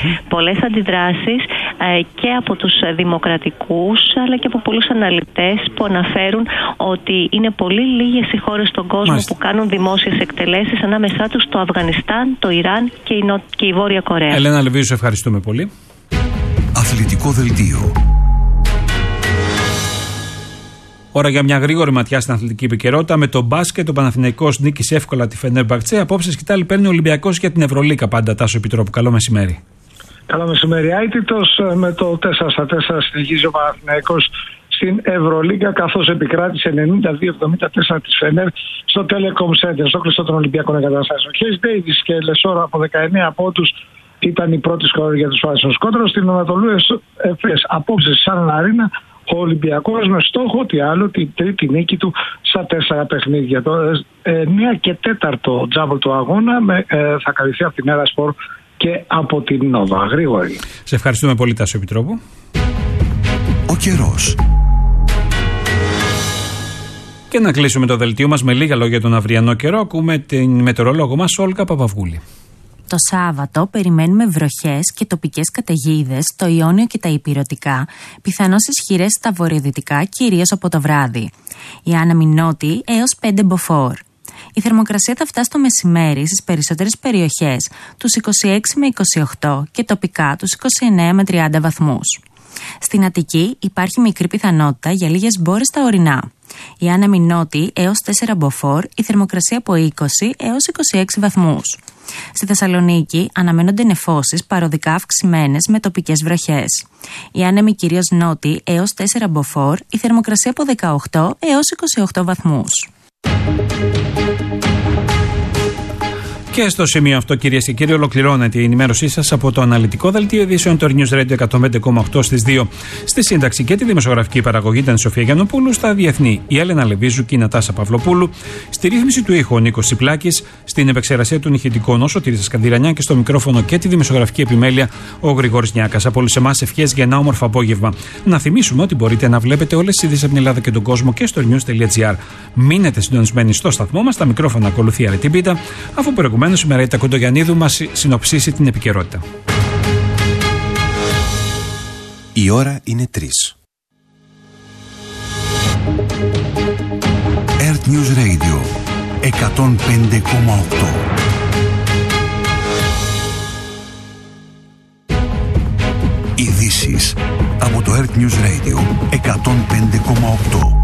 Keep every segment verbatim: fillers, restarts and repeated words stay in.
Mm-hmm. Πολλές αντιδράσεις ε, και από τους δημοκρατικούς αλλά και από πολλούς αναλυτές που αναφέρουν ότι είναι πολύ λίγες οι χώρες στον κόσμο Μάλιστα. που κάνουν δημόσιες εκτελέσεις, ανάμεσά τους το Αφγανιστάν, το Ιράν και η, Νο... και η Βόρεια Κορέα. Ελένα Λεβίου, σε ευχαριστούμε πολύ. Αθλητικό δελτίο. Ώρα για μια γρήγορη ματιά στην αθλητική επικαιρότητα. Με το μπάσκετ, ο Παναθηναϊκός νίκησε εύκολα τη Φενέρμπαχτσε. Απόψε σκητάλη παίρνει ο Ολυμπιακός για την Ευρωλίγκα. Πάντα, Τάσο Επιτρόπου. Καλό μεσημέρι. Καλό μεσημέρι. Άιτητος με το τέσσερα στα τέσσερα συνεχίζει ο Παναθηναϊκός στην Ευρωλίγκα, καθώς επικράτησε ενενήντα δύο εβδομήντα τέσσερα της Φενέρ στο Telecom Center, στο κλειστό των Ολυμπιακών Εγκαταστάσεων. Χέις Ντέιβις και Λεσόρα από δεκαεννέα πόντους ήταν η πρώτη σκορ για τους Φάσιους. Κόντρα στην Ανατολού Εφές απόψε σαν Αρίνα, ο Ολυμπιακός με στόχο τι άλλο, την τρίτη νίκη του στα τέσσερα παιχνίδια. Το εννέα και τέταρτο τζάμπολ του αγώνα με, ε, θα καλυφθεί από την Έρα Σπορ και από την Νόβα. Γρήγορη. Σε ευχαριστούμε πολύ, Τάσο Επιτρόπου. Ο καιρός. Και να κλείσουμε το δελτίο μας με λίγα λόγια τον αυριανό καιρό. Ακούμε την μετεωρολόγο μας Όλγα Παπαυγούλη. Το Σάββατο περιμένουμε βροχές και τοπικές καταιγίδες στο Ιόνιο και τα Ηπειρωτικά, πιθανώς ισχυρές στα βορειοδυτικά, κυρίως από το βράδυ. Η άναμη νότιη έως πέντε μποφόρ. Η θερμοκρασία θα φτάσει το μεσημέρι στις περισσότερες περιοχές τους είκοσι έξι με είκοσι οκτώ και τοπικά τους είκοσι εννέα με τριάντα βαθμούς. Στην Αττική υπάρχει μικρή πιθανότητα για λίγες μπόρες στα ορεινά. Η άναμη νότιη έως τέσσερα μποφόρ, η θερμοκρασία από είκοσι έως είκοσι έξι βαθμούς. Στη Θεσσαλονίκη αναμένονται νεφώσεις παροδικά αυξημένες με τοπικές βροχές. Η άνεμη κυρίως νότιη έως τέσσερα μποφόρ, η θερμοκρασία από δεκαοκτώ έως είκοσι οκτώ βαθμούς. Και στο σημείο αυτό, κυρίες και κύριοι, ολοκληρώνεται η ενημέρωσή σας από το αναλυτικό δελτίο ειδήσεων του News Radio εκατόν πέντε κόμμα οκτώ στις δύο. Στη σύνταξη και τη δημοσιογραφική παραγωγή ήταν η Σοφία Γιαννοπούλου, στα διεθνή η Έλενα Λεβίζου και η Νατάσα Παυλοπούλου, στη ρύθμιση του ήχου ο Νίκος Τσιπλάκης, στην επεξεργασία των ηχητικών ο Σωτήρης Σκανδυρανιά και στο μικρόφωνο και τη δημοσιογραφική επιμέλεια ο Γρηγόρης Νιάκας. Από όλους εμάς ευχές για ένα όμορφο απόγευμα. Να θυμίσουμε ότι μπορείτε να βλέπετε όλες τις ειδήσεις από την Ελλάδα και τον κόσμο και στο news.gr. Μείνετε συντονισμένοι στο σταθμό μας, τα μικρόφωνα ακολουθεί η Αρετή Πίτα, αφού προηγουμένως η Μαρίτα Κοντογιαννίδου μας συνοψίσει την επικαιρότητα. Η ώρα είναι τρεις. Earth News Radio εκατόν πέντε κόμμα οκτώ. Ειδήσεις από το Earth News Radio εκατόν πέντε κόμμα οκτώ.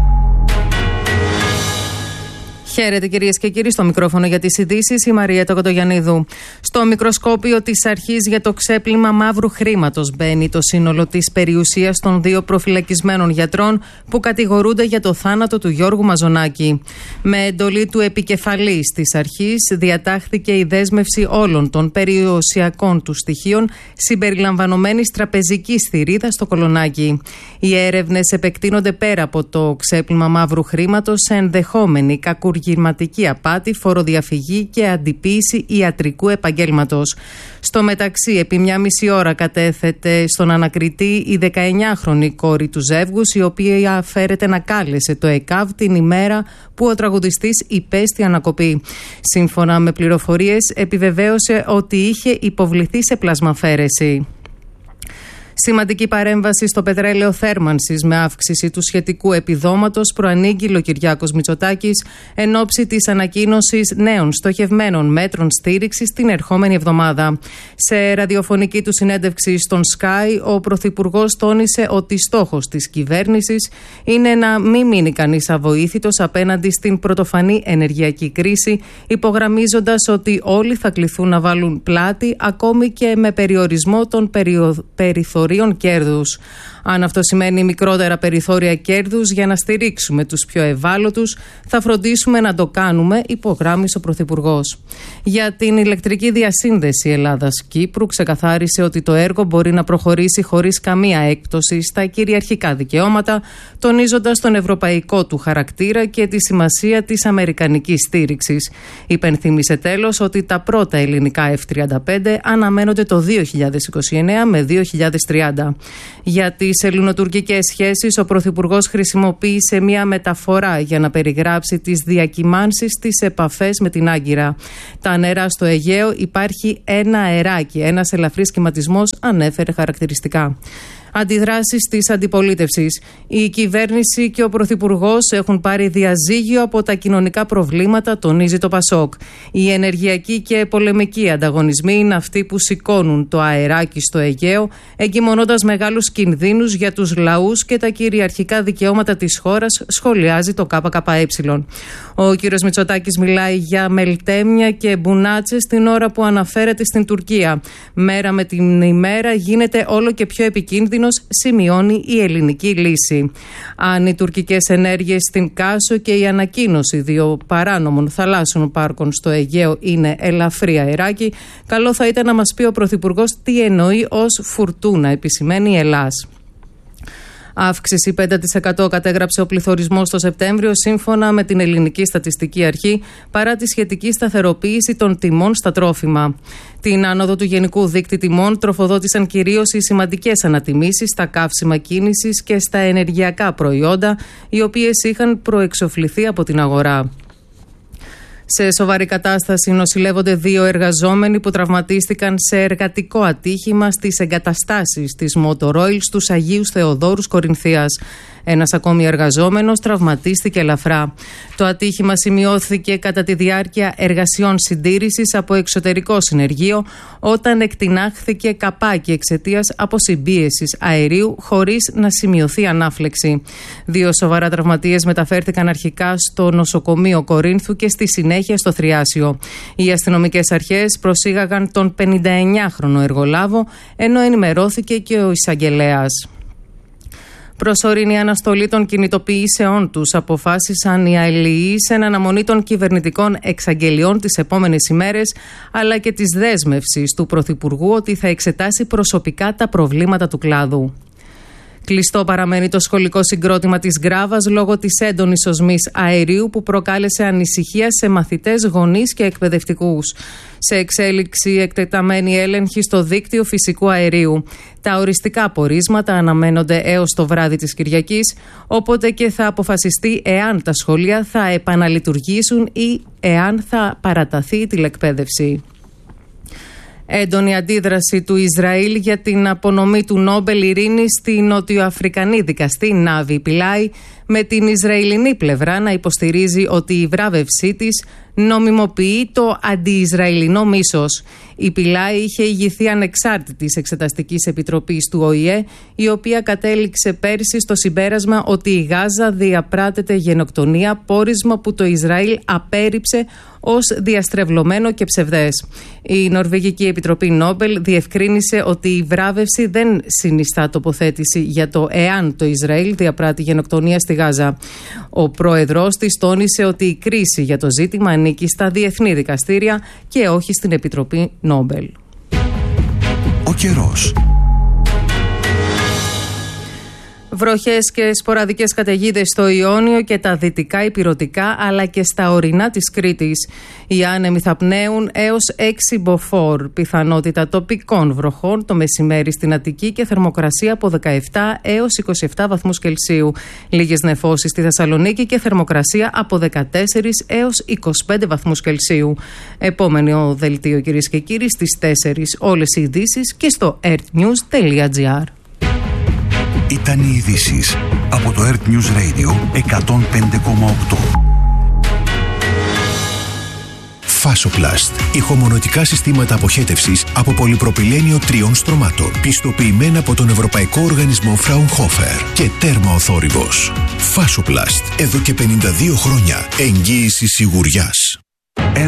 Χαίρετε κυρίες και κύριοι, στο μικρόφωνο για τις ειδήσεις η Μαριέτα Κοντογιαννίδου. Στο μικροσκόπιο της αρχής για το ξέπλυμα μαύρου χρήματος μπαίνει το σύνολο της περιουσίας των δύο προφυλακισμένων γιατρών που κατηγορούνται για το θάνατο του Γιώργου Μαζονάκη. Με εντολή του επικεφαλής της αρχής διατάχθηκε η δέσμευση όλων των περιουσιακών του στοιχείων συμπεριλαμβανομένης τραπεζικής θηρίδας στο Κολονάκι. Οι έρευνες επεκτείνονται πέρα από το ξέπλυμα μαύρου χρήματος σε ενδεχόμενη κακουργία, απάτη, φοροδιαφυγή και αντιποίηση ιατρικού επαγγέλματος. Στο μεταξύ, επί μια μισή ώρα κατέθεται στον ανακριτή η δεκαεννιάχρονη κόρη του ζεύγους, η οποία φέρεται να κάλεσε το ΕΚΑΒ την ημέρα που ο τραγουδιστής υπέστη ανακοπή. Σύμφωνα με πληροφορίες, επιβεβαίωσε ότι είχε υποβληθεί σε πλασμαφαίρεση. Σημαντική παρέμβαση στο πετρέλαιο θέρμανσης με αύξηση του σχετικού επιδόματος προανήγγειλε ο Κυριάκος Μητσοτάκης εν ώψη της ανακοίνωσης νέων στοχευμένων μέτρων στήριξης την ερχόμενη εβδομάδα. Σε ραδιοφωνική του συνέντευξη στον Sky, ο Πρωθυπουργός τόνισε ότι στόχος της κυβέρνησης είναι να μην μείνει κανείς αβοήθητος απέναντι στην πρωτοφανή ενεργειακή κρίση, υπογραμμίζοντας ότι όλοι θα κληθούν να βάλουν πλάτη ακόμη και με περιορισμό των περιο... περιθωρίων κέρδους. Αν αυτό σημαίνει μικρότερα περιθώρια κέρδους για να στηρίξουμε τους πιο ευάλωτους, θα φροντίσουμε να το κάνουμε, υπογράμμισε ο Πρωθυπουργός. Για την ηλεκτρική διασύνδεση Ελλάδας-Κύπρου ξεκαθάρισε ότι το έργο μπορεί να προχωρήσει χωρίς καμία έκπτωση στα κυριαρχικά δικαιώματα, τονίζοντας τον ευρωπαϊκό του χαρακτήρα και τη σημασία της αμερικανικής στήριξης. Υπενθύμησε τέλος ότι τα πρώτα ελληνικά εφ τριάντα πέντε αναμένονται το δύο χιλιάδες είκοσι εννέα με δύο χιλιάδες τριάντα. τριάντα. Για τις ελληνοτουρκικές σχέσεις, ο Πρωθυπουργός χρησιμοποίησε μια μεταφορά για να περιγράψει τις διακυμάνσεις στις επαφές με την Άγκυρα. Τα νερά στο Αιγαίο υπάρχει ένα αεράκι, ένας ελαφρύς κυματισμός, ανέφερε χαρακτηριστικά. Αντιδράσεις της αντιπολίτευσης. Η κυβέρνηση και ο Πρωθυπουργός έχουν πάρει διαζύγιο από τα κοινωνικά προβλήματα, τονίζει το Πασόκ. Οι ενεργειακοί και πολεμικοί ανταγωνισμοί είναι αυτοί που σηκώνουν το αεράκι στο Αιγαίο, εγκυμονώντας μεγάλους κινδύνους για τους λαούς και τα κυριαρχικά δικαιώματα της χώρας, σχολιάζει το ΚΚΕ. Ο κ. Μητσοτάκης μιλάει για μελτέμια και μπουνάτσες την ώρα που αναφέρεται στην Τουρκία. Μέρα με την ημέρα γίνεται όλο και πιο επικίνδυνο, σημειώνει η ελληνική λύση. Αν οι τουρκικές ενέργειες στην Κάσο και η ανακοίνωση δύο παράνομων θαλάσσιων πάρκων στο Αιγαίο είναι ελαφρύ αεράκι, καλό θα ήταν να μας πει ο Πρωθυπουργός τι εννοεί ως φουρτούνα, επισημαίνει η Ελλάς. Αύξηση πέντε τοις εκατό κατέγραψε ο πληθωρισμός το Σεπτέμβριο, σύμφωνα με την Ελληνική Στατιστική Αρχή, παρά τη σχετική σταθεροποίηση των τιμών στα τρόφιμα. Την άνοδο του γενικού δείκτη τιμών τροφοδότησαν κυρίως οι σημαντικές ανατιμήσεις στα καύσιμα κίνησης και στα ενεργειακά προϊόντα, οι οποίες είχαν προεξοφληθεί από την αγορά. Σε σοβαρή κατάσταση νοσηλεύονται δύο εργαζόμενοι που τραυματίστηκαν σε εργατικό ατύχημα στις εγκαταστάσεις της Motor Oil στους Αγίους Θεοδόρους Κορινθίας. Ένας ακόμη εργαζόμενος τραυματίστηκε ελαφρά. Το ατύχημα σημειώθηκε κατά τη διάρκεια εργασιών συντήρησης από εξωτερικό συνεργείο, όταν εκτινάχθηκε καπάκι εξαιτίας αποσυμπίεσης αερίου, χωρίς να σημειωθεί ανάφλεξη. Δύο σοβαρά τραυματίες μεταφέρθηκαν αρχικά στο νοσοκομείο Κορίνθου και στη συνέχεια στο Θριάσιο. Οι αστυνομικές αρχές προσήγαγαν τον πενηνταεννιάχρονο εργολάβο, ενώ ενημερώθηκε και ο εισαγγελέας. Προσωρινή αναστολή των κινητοποιήσεών τους αποφάσισαν οι αλληλείς εν αναμονή των κυβερνητικών εξαγγελιών τις επόμενες ημέρες, αλλά και της δέσμευσης του Πρωθυπουργού ότι θα εξετάσει προσωπικά τα προβλήματα του κλάδου. Κλειστό παραμένει το σχολικό συγκρότημα της Γκράβας λόγω της έντονης οσμής αερίου που προκάλεσε ανησυχία σε μαθητές, γονείς και εκπαιδευτικούς. Σε εξέλιξη εκτεταμένη έλεγχη στο δίκτυο φυσικού αερίου. Τα οριστικά πορίσματα αναμένονται έως το βράδυ της Κυριακής, όποτε και θα αποφασιστεί εάν τα σχολεία θα επαναλειτουργήσουν ή εάν θα παραταθεί η τηλεκπαίδευση. Έντονη αντίδραση του Ισραήλ για την απονομή του Νόμπελ Ειρήνης στη νοτιοαφρικανή δικαστή Νάβη Πιλάι, με την Ισραηλινή πλευρά να υποστηρίζει ότι η βράβευσή της νομιμοποιεί το αντι-Ισραηλινό μίσος. Η Πιλάι είχε ηγηθεί ανεξάρτητης εξεταστικής επιτροπής του Ο Η Ε, η οποία κατέληξε πέρσι στο συμπέρασμα ότι η Γάζα διαπράτεται γενοκτονία, πόρισμα που το Ισραήλ απέρριψε ως διαστρεβλωμένο και ψευδές. Η Νορβηγική Επιτροπή Νόμπελ διευκρίνησε ότι η βράβευση δεν συνιστά τοποθέτηση για το εάν το Ισραήλ διαπράττει γενοκτονία στη Γάζα. Ο πρόεδρος της τόνισε ότι η κρίση για το ζήτημα ανήκει στα διεθνή δικαστήρια και όχι στην Επιτροπή Νόμπελ. Ο καιρός. Βροχές και σποραδικές καταιγίδες στο Ιόνιο και τα δυτικά ηπειρωτικά, αλλά και στα ορεινά της Κρήτης. Οι άνεμοι θα πνέουν έως έξι μποφόρ, πιθανότητα τοπικών βροχών το μεσημέρι στην Αττική και θερμοκρασία από δεκαεπτά έως είκοσι επτά βαθμούς Κελσίου. Λίγες νεφώσεις στη Θεσσαλονίκη και θερμοκρασία από δεκατέσσερα έως είκοσι πέντε βαθμούς Κελσίου. Επόμενο δελτίο, κυρίες και κύριοι, στις τέσσερις. Όλες οι ειδήσεις και στο earthnews τελεία gr. Ήταν οι ειδήσεις από το Earth News Radio εκατόν πέντε κόμμα οκτώ. Fasoplast. Ηχομονωτικά συστήματα αποχέτευσης από πολυπροπυλένιο τριών στρωμάτων. Πιστοποιημένα από τον Ευρωπαϊκό Οργανισμό Fraunhofer και τέρμα ο θόρυβος. Fasoplast. Εδώ και πενήντα δύο χρόνια εγγύηση σιγουριάς.